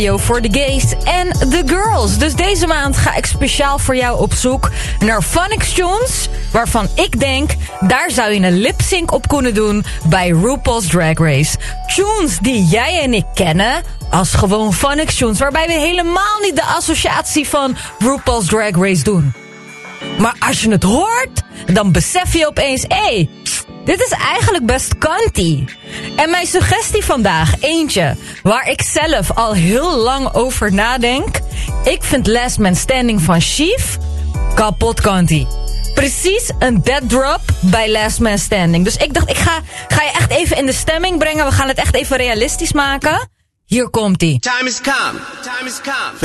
Voor de gays en de girls. Dus deze maand ga ik speciaal voor jou op zoek naar phonics tunes, waarvan ik denk, daar zou je een lip-sync op kunnen doen bij RuPaul's Drag Race. Tunes die jij en ik kennen als gewoon phonics tunes, waarbij we helemaal niet de associatie van RuPaul's Drag Race doen. Maar als je het hoort, dan besef je opeens, hé, dit is eigenlijk best kanty. En mijn suggestie vandaag, eentje waar ik zelf al heel lang over nadenk. Ik vind Last Man Standing van Chief kapot kanty. Precies een dead drop bij Last Man Standing. Dus ik dacht, ik ga je echt even in de stemming brengen. We gaan het echt even realistisch maken. Hier komt-ie. Time is come. Time is come.